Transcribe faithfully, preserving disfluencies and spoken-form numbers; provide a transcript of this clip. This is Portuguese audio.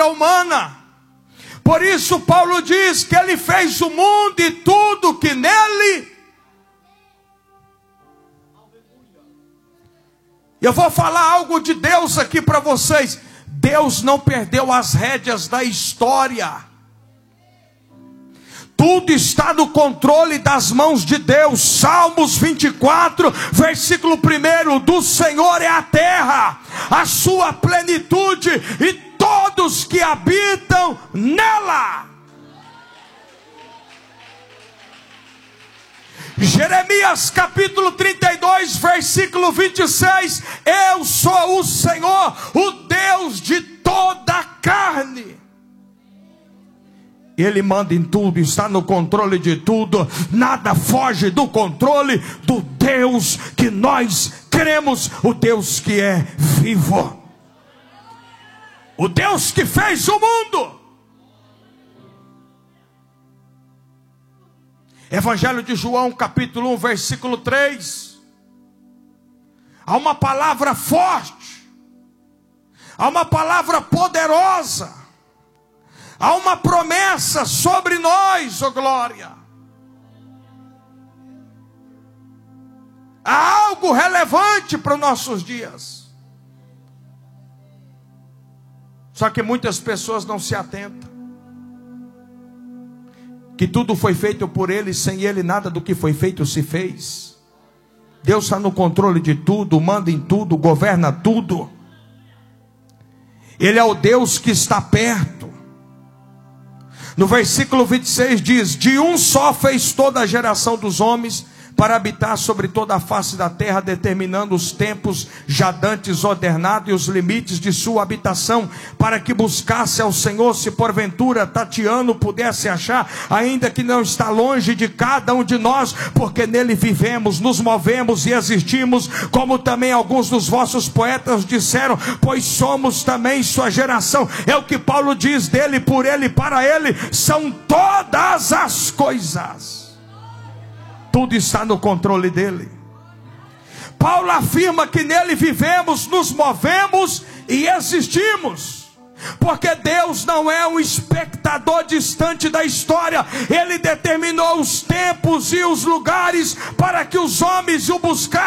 criatura humana. Por isso Paulo diz que ele fez o mundo e tudo que nele. Eu vou falar algo de Deus aqui para vocês. Deus não perdeu as rédeas da história. Tudo está no controle das mãos de Deus. Salmos vinte e quatro, versículo um. Do Senhor é a terra, a sua plenitude e todos que habitam nela. Jeremias capítulo trinta e dois, versículo vinte e seis. Eu sou o Senhor, o Deus de toda a carne. Ele manda em tudo, está no controle de tudo. Nada foge do controle do Deus que nós cremos, o Deus que é vivo, o Deus que fez o mundo. Evangelho de João capítulo um, versículo três. Há uma palavra forte, há uma palavra poderosa, há uma promessa sobre nós, ó glória. Há algo relevante para os nossos dias. Só que muitas pessoas não se atentam. Que tudo foi feito por Ele, sem Ele nada do que foi feito se fez. Deus está no controle de tudo, manda em tudo, governa tudo. Ele é o Deus que está perto. No versículo vinte e seis diz: de um só fez toda a geração dos homens, para habitar sobre toda a face da terra, determinando os tempos já dantes ordenados e os limites de sua habitação, para que buscasse ao Senhor, se porventura tateando pudesse achar, ainda que não está longe de cada um de nós, porque nele vivemos, nos movemos e existimos, como também alguns dos vossos poetas disseram, pois somos também sua geração. É o que Paulo diz: dele, por ele, para ele são todas as coisas. Tudo está no controle dele. Paulo afirma que nele vivemos, nos movemos e existimos. Porque Deus não é um espectador distante da história. Ele determinou os tempos e os lugares para que os homens o buscassem.